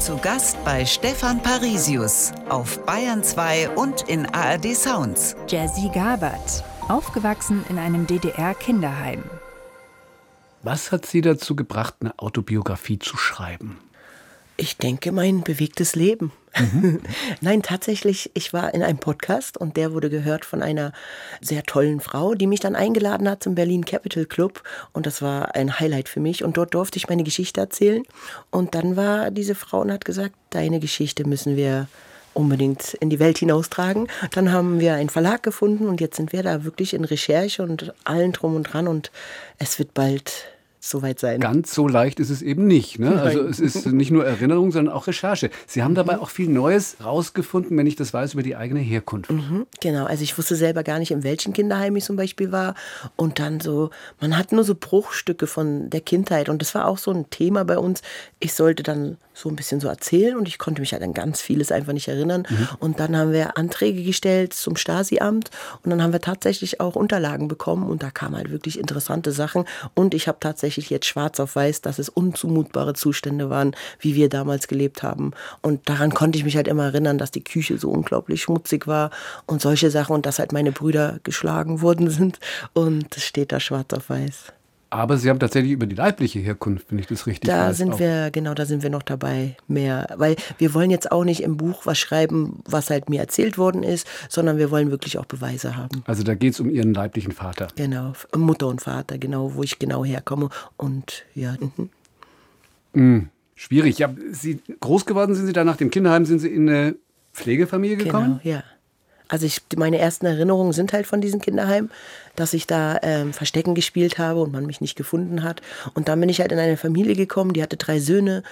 Zu Gast bei Stefan Parisius auf Bayern 2 und in ARD Sounds. Jazzy Gabert, aufgewachsen in einem DDR-Kinderheim. Was hat Sie dazu gebracht, eine Autobiografie zu schreiben? Ich denke, mein bewegtes Leben. Nein, tatsächlich, ich war in einem Podcast und der wurde gehört von einer sehr tollen Frau, die mich dann eingeladen hat zum Berlin Capital Club. Und das war ein Highlight für mich. Und dort durfte ich meine Geschichte erzählen. Und dann war diese Frau und hat gesagt, deine Geschichte müssen wir unbedingt in die Welt hinaustragen. Dann haben wir einen Verlag gefunden und jetzt sind wir da wirklich in Recherche und allen drum und dran. Und es wird bald soweit sein. Ganz so leicht ist es eben nicht. Ne? Also es ist nicht nur Erinnerung, sondern auch Recherche. Sie haben dabei auch viel Neues rausgefunden, wenn ich das weiß, über die eigene Herkunft. Genau, also ich wusste selber gar nicht, in welchem Kinderheim ich zum Beispiel war. Und dann so, man hat nur so Bruchstücke von der Kindheit. Und das war auch so ein Thema bei uns. Ich sollte dann so ein bisschen so erzählen und ich konnte mich halt an ganz vieles einfach nicht erinnern. Und dann haben wir Anträge gestellt zum Stasi-Amt und dann haben wir tatsächlich auch Unterlagen bekommen und da kamen halt wirklich interessante Sachen. Und ich habe tatsächlich jetzt schwarz auf weiß, dass es unzumutbare Zustände waren, wie wir damals gelebt haben. Und daran konnte ich mich halt immer erinnern, dass die Küche so unglaublich schmutzig war und solche Sachen und dass halt meine Brüder geschlagen worden sind. Und das steht da schwarz auf weiß. Aber Sie haben tatsächlich über die leibliche Herkunft, wenn ich das richtig weiß. Da sind wir noch dabei mehr. Weil wir wollen jetzt auch nicht im Buch was schreiben, was halt mir erzählt worden ist, sondern wir wollen wirklich auch Beweise haben. Also da geht es um Ihren leiblichen Vater. Genau, Mutter und Vater, genau, wo ich genau herkomme. Und ja. Schwierig. Ja, Sie groß geworden sind Sie da nach dem Kinderheim, sind Sie in eine Pflegefamilie gekommen? Genau, ja. Also meine ersten Erinnerungen sind halt von diesem Kinderheim, dass ich da Verstecken gespielt habe und man mich nicht gefunden hat. Und dann bin ich halt in eine Familie gekommen, die hatte 3 Söhne